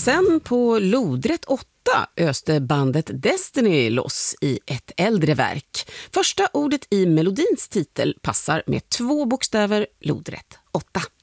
Sen på lodrätt 8 öste bandet Destiny loss i ett äldre verk. Första ordet i melodins titel passar med 2 bokstäver, lodrätt 8.